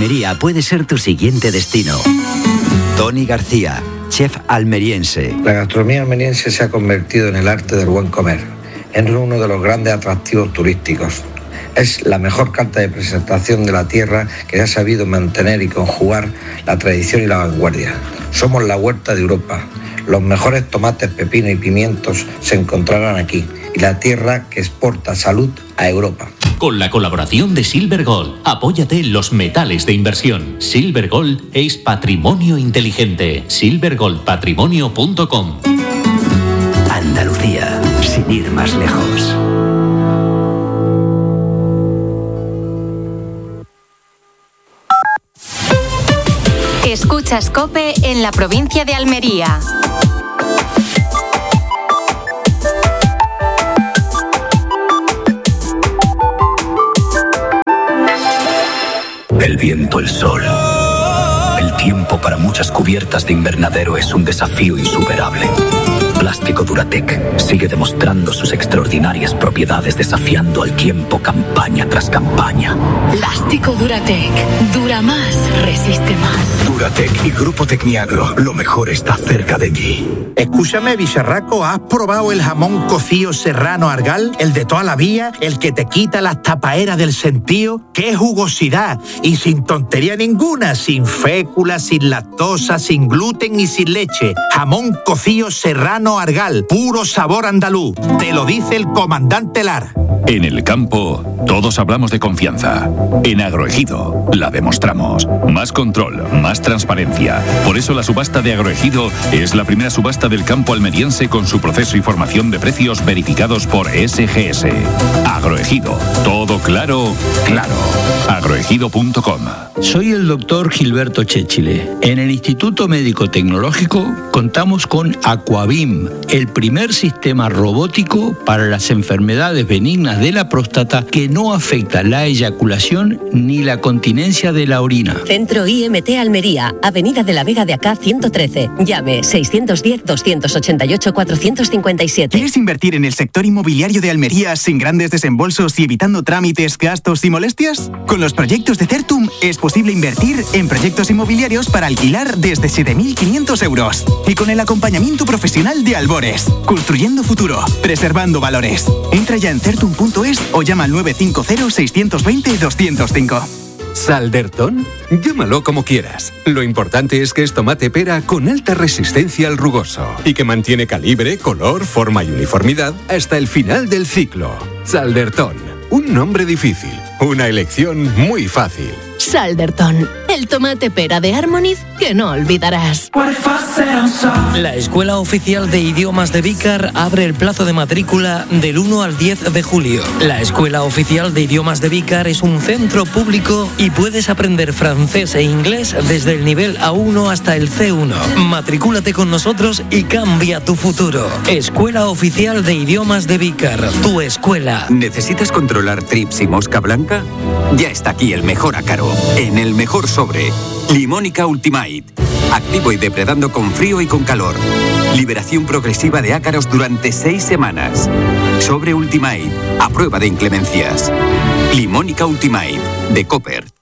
Almería puede ser tu siguiente destino. Tony García, chef almeriense. La gastronomía almeriense se ha convertido en el arte del buen comer, en uno de los grandes atractivos turísticos. Es la mejor carta de presentación de la tierra que ha sabido mantener y conjugar la tradición y la vanguardia. Somos la huerta de Europa. Los mejores tomates, pepino y pimientos se encontrarán aquí, y la tierra que exporta salud a Europa. Con la colaboración de Silver Gold, apóyate en los metales de inversión. Silver Gold es patrimonio inteligente. silvergoldpatrimonio.com. Andalucía, sin ir más lejos. Escuchas COPE en la provincia de Almería. El viento, el sol. El tiempo para muchas cubiertas de invernadero es un desafío insuperable. Plástico Duratec sigue demostrando sus extraordinarias propiedades desafiando al tiempo campaña tras campaña. Plástico Duratec. Dura más, resiste más. Duratec y Grupo Tecniagro, lo mejor está cerca de mí. Escúchame, bicharraco, ¿has probado el jamón cocido serrano Argal? El de toda la vida, el que te quita las tapaeras del sentido. ¡Qué jugosidad! Y sin tontería ninguna, sin fécula, sin lactosa, sin gluten y sin leche. Jamón cocido serrano Argal, puro sabor andaluz. Te lo dice el comandante Lara. En el campo, todos hablamos de confianza. En Agroejido, la demostramos. Más control, más transparencia. Por eso la subasta de Agroejido es la primera subasta del campo almeriense con su proceso y formación de precios verificados por SGS. Agroejido, todo claro, claro. Agroejido.com. Soy el doctor Gilberto Chéchile. En el Instituto Médico Tecnológico contamos con Aquabim, el primer sistema robótico para las enfermedades benignas de la próstata que no afecta la eyaculación ni la continencia de la orina. Centro IMT Almería, Avenida de la Vega de Acá 113. Llame 610-288-457. ¿Quieres invertir en el sector inmobiliario de Almería sin grandes desembolsos y evitando trámites, gastos y molestias? Con los proyectos de Certum es posible invertir en proyectos inmobiliarios para alquilar desde 7.500 euros. Y con el acompañamiento profesional de Albores. Construyendo futuro, preservando valores. Entra ya en certum.es o llama al 950-620-205. ¿Saldertón? Llámalo como quieras. Lo importante es que es tomate pera con alta resistencia al rugoso y que mantiene calibre, color, forma y uniformidad hasta el final del ciclo. Saldertón, un nombre difícil, una elección muy fácil. Salderton, el tomate pera de Harmoniz que no olvidarás. La Escuela Oficial de Idiomas de Vícar abre el plazo de matrícula del 1 al 10 de julio. La Escuela Oficial de Idiomas de Vícar es un centro público y puedes aprender francés e inglés desde el nivel A1 hasta el C1. Matricúlate con nosotros y cambia tu futuro. Escuela Oficial de Idiomas de Vícar, tu escuela. ¿Necesitas controlar trips y mosca blanca? Ya está aquí el mejor ácaro. En el mejor sobre, Limónica Ultimate. Activo y depredando con frío y con calor. Liberación progresiva de ácaros durante 6 semanas. Sobre Ultimate, a prueba de inclemencias. Limónica Ultimate, de Copper.